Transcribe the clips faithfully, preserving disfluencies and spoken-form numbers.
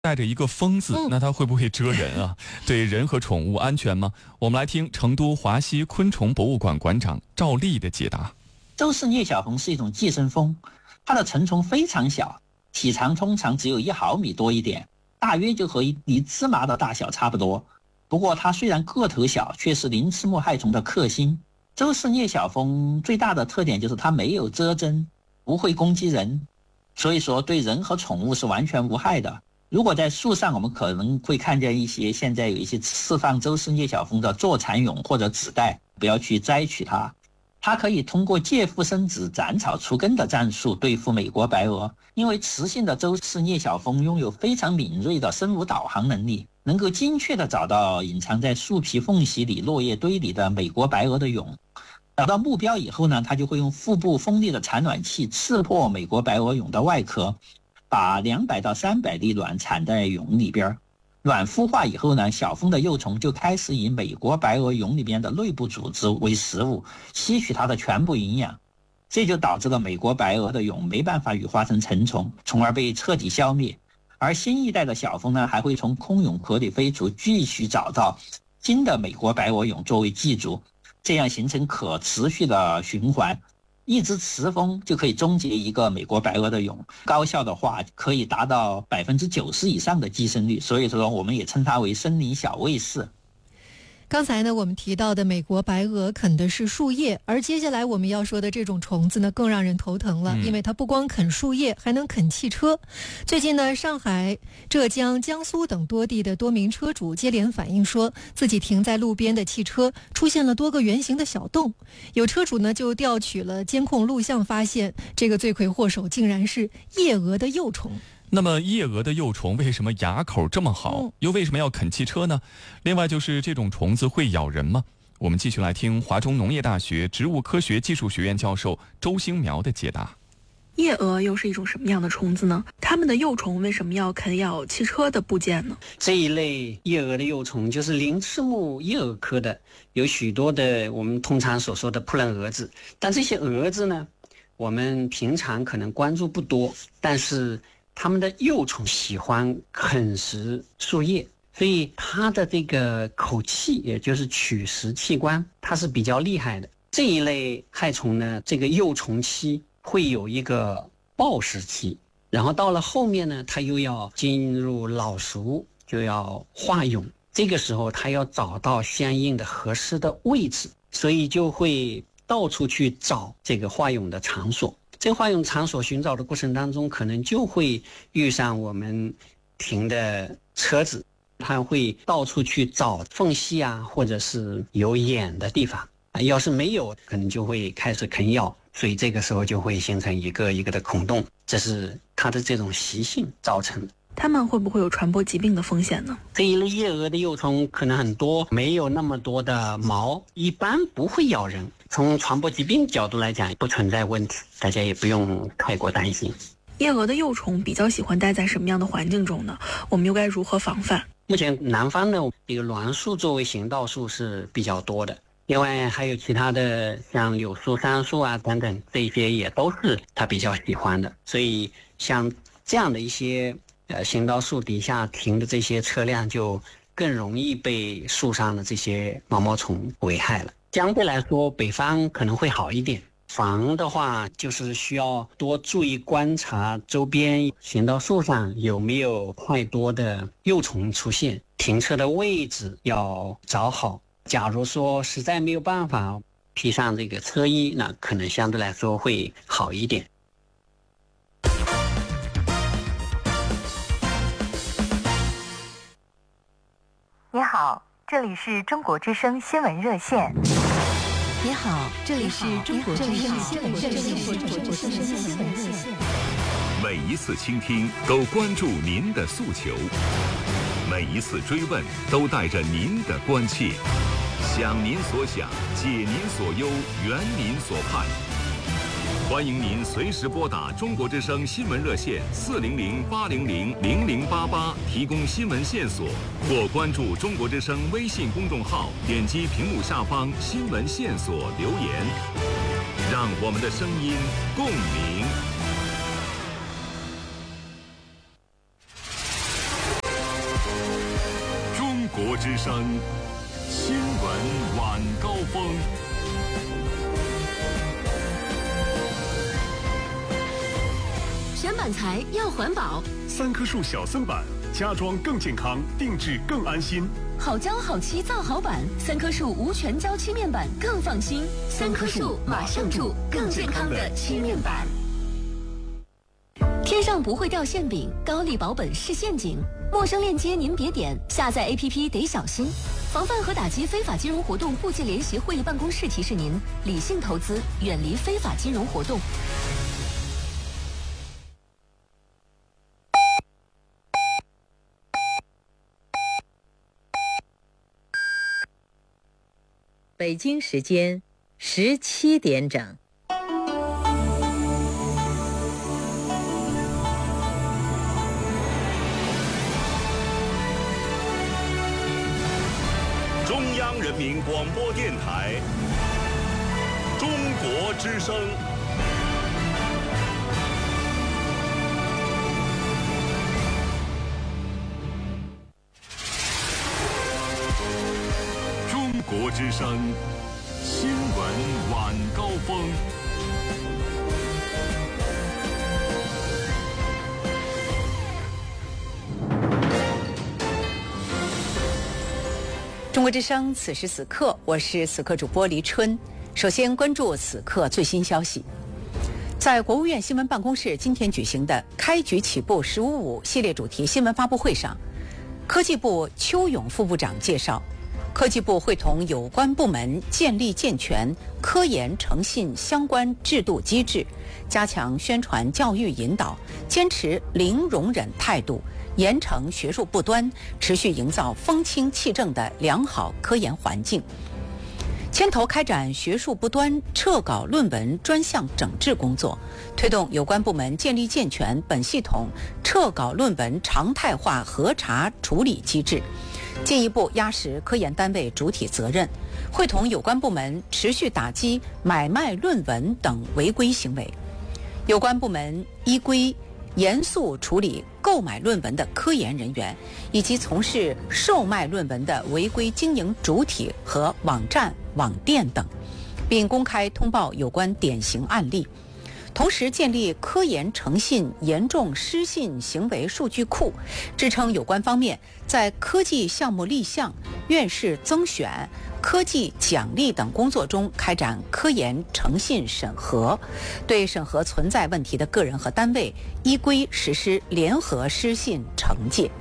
带着一个疯字，那它会不会蛰人啊？对人和宠物安全吗？我们来听成都华西昆虫博物馆馆长赵丽的解答。 周氏镊小蜂是一种寄生蜂，它的成虫非常小，体长通常只有一毫米多一点，大约就和一粒芝麻的大小差不多。不过它虽然个头小，却是鳞翅目害虫的克星。周氏镊小蜂最大的特点就是它没有蛰针，不会攻击人，所以说对人和宠物是完全无害的。如果在树上，我们可能会看见一些现在有一些释放周氏镊小蜂的坐蚕蛹或者子代，不要去摘取它。它可以通过借腹生子、斩草除根的战术对付美国白蛾，因为雌性的周氏镊小蜂拥有非常敏锐的生物导航能力，能够精确地找到隐藏在树皮缝隙里、落叶堆里的美国白蛾的蛹。找到目标以后呢，它就会用腹部锋利的产卵器刺破美国白蛾蛹的外壳，把两百到三百粒卵产在蛹里边。卵孵化以后呢，小蜂的幼虫就开始以美国白蛾蛹里边的内部组织为食物，吸取它的全部营养，这就导致了美国白蛾的蛹没办法羽化成成虫，从而被彻底消灭。而新一代的小蜂呢，还会从空蛹壳里飞出，继续找到新的美国白蛾蛹作为寄主，这样形成可持续的循环。一只雌蜂就可以终结一个美国白蛾的蛹，高效的话可以达到百分之九十以上的寄生率，所以说我们也称它为森林小卫士。 刚才呢，我们提到的美国白蛾啃的是树叶，而接下来我们要说的这种虫子呢，更让人头疼了，因为它不光啃树叶，还能啃汽车。最近呢，上海、浙江、江苏等多地的多名车主接连反映说，自己停在路边的汽车出现了多个圆形的小洞。有车主呢，就调取了监控录像，发现这个罪魁祸首竟然是夜蛾的幼虫。 那么夜蛾的幼虫为什么牙口这么好，又为什么要啃汽车呢？另外就是这种虫子会咬人吗？我们继续来听华中农业大学植物科学技术学院教授周兴苗的解答。 夜蛾又是一种什么样的虫子呢？它们的幼虫为什么要啃咬汽车的部件呢？ 这一类夜蛾的幼虫就是鳞翅目夜蛾科的，有许多的我们通常所说的扑棱蛾子，但这些蛾子呢，我们平常可能关注不多，但是它们的幼虫喜欢啃食树叶，所以它的这个口器，也就是取食器官，它是比较厉害的。这一类害虫呢，这个幼虫期会有一个抱食期，然后到了后面呢，它又要进入老熟，就要化蛹，这个时候它要找到相应的合适的位置，所以就会到处去找这个化蛹的场所。这个化蛹场所寻找的过程当中，可能就会遇上我们停的车子，它会到处去找缝隙啊，或者是有眼的地方，要是没有，可能就会开始啃咬，所以这个时候就会形成一个一个的孔洞，这是它的这种习性造成的。 它们会不会有传播疾病的风险呢？ 这一类夜蛾的幼虫可能很多，没有那么多的毛，一般不会咬人，从传播疾病角度来讲不存在问题，大家也不用太过担心。 夜蛾的幼虫比较喜欢待在什么样的环境中呢？我们又该如何防范？ 目前南方呢，这个栾树作为行道树是比较多的，另外还有其他的像柳树、杉树啊等等，这些也都是它比较喜欢的，所以像这样的一些呃，行道树底下停的这些车辆就更容易被树上的这些毛毛虫危害了。相对来说，北方可能会好一点。防的话，就是需要多注意观察周边行道树上有没有太多的幼虫出现，停车的位置要找好。假如说实在没有办法披上这个车衣，那可能相对来说会好一点。 你好，这里是中国之声新闻热线。 你好，这里是中国之声新闻热线。 每一次倾听都关注您的诉求，每一次追问都带着您的关切，想您所想，解您所忧，圆您所盼。欢迎您随时拨打中国之声新闻热线四零零八零零零零八八提供新闻线索，或关注中国之声微信公众号，点击屏幕下方新闻线索留言，让我们的声音共鸣。 之声新闻晚高峰。 选板材要环保， 三棵树小森板，家装更健康，定制更安心。 好胶好漆造好板，三棵树无全胶漆面板更放心。三棵树马上住更健康的漆面板。天上不会掉馅饼，高丽保本是陷阱。陌生链接您别点，下载 A P P 得小心。防范和打击非法金融活动部际联席会议办公室提示您：理性投资，远离非法金融活动。 北京时间十七点整。 中央人民广播电台中国之声。中国之声新闻晚高峰。 中国之声，此时此刻，我是此刻主播黎春。首先关注此刻最新消息。在国务院新闻办公室今天举行的“开局起步十五五”系列主题新闻发布会上，科技部邱勇副部长介绍，科技部会同有关部门建立健全科研诚信相关制度机制，加强宣传教育引导，坚持零容忍态度，严惩学术不端，持续营造风清气正的良好科研环境，牵头开展学术不端撤稿论文专项整治工作，推动有关部门建立健全本系统撤稿论文常态化核查处理机制，进一步压实科研单位主体责任，会同有关部门持续打击买卖论文等违规行为。有关部门依规严肃处理购买论文的科研人员，以及从事售卖论文的违规经营主体和网站、网店等，并公开通报有关典型案例。同时建立科研诚信严重失信行为数据库，支撑有关方面在科技项目立项、院士增选、科技奖励等工作中开展科研诚信审核，对审核存在问题的个人和单位依规实施联合失信惩戒。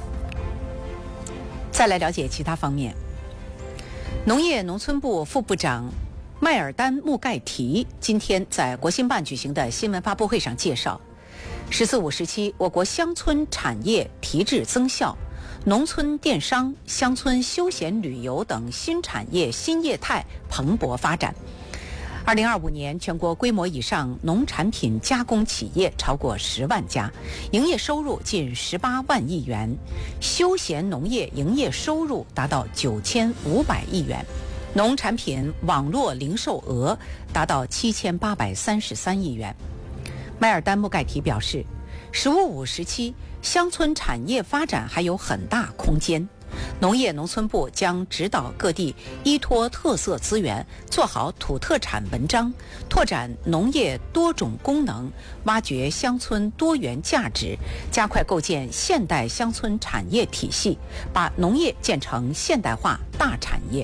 再来了解其他方面。农业农村部副部长迈尔丹·穆盖提今天在国新办举行的新闻发布会上介绍，十四五时期我国乡村产业提质增效，农村电商、乡村休闲旅游等新产业新业态蓬勃发展。二零二五年，全国规模以上农产品加工企业超过十万家，营业收入近十八万亿元，休闲农业营业收入达到九千五百亿元。农产品网络零售额达到七千八百三十三亿元。迈尔丹·穆盖提表示，十五五时期乡村产业发展还有很大空间，农业农村部将指导各地依托特色资源，做好土特产文章，拓展农业多种功能，挖掘乡村多元价值，加快构建现代乡村产业体系，把农业建成现代化大产业。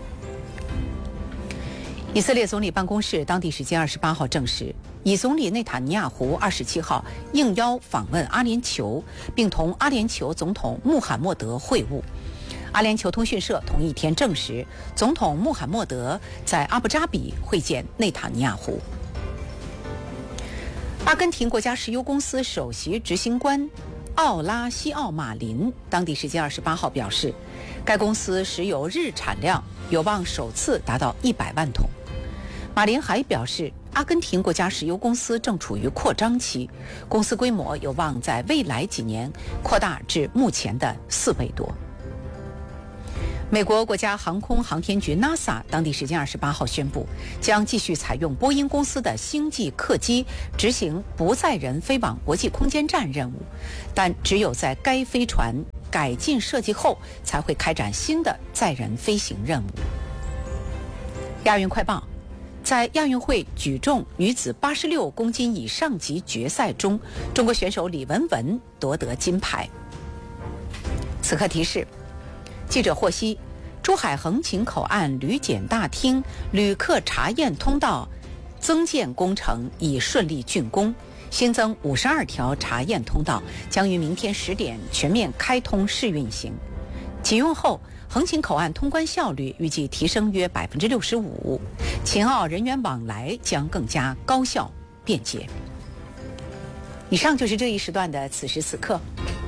以色列总理办公室当地时间二十八号证实，以总理内塔尼亚胡二十七号应邀访问阿联酋，并同阿联酋总统穆罕默德会晤。阿联酋通讯社同一天证实，总统穆罕默德在阿布扎比会见内塔尼亚胡。阿根廷国家石油公司首席执行官奥拉西奥·马林当地时间二十八号表示，该公司石油日产量有望首次达到一百万桶。马林还表示，阿根廷国家石油公司正处于扩张期，公司规模有望在未来几年扩大至目前的四倍多。美国国家航空航天局 NASA 当地时间二十八号宣布，将继续采用波音公司的星际客机执行不载人飞往国际空间站任务，但只有在该飞船改进设计后，才会开展新的载人飞行任务。亚运快报，在亚运会举重女子八十六公斤以上级决赛中，中国选手李雯雯夺得金牌。此刻提示，记者获悉，珠海横琴口岸旅检大厅旅客查验通道增建工程已顺利竣工，新增五十二条查验通道，将于明天十点全面开通试运行。启用后，横琴口岸通关效率预计提升约百分之六十五，秦澳人员往来将更加高效便捷。以上就是这一时段的此时此刻。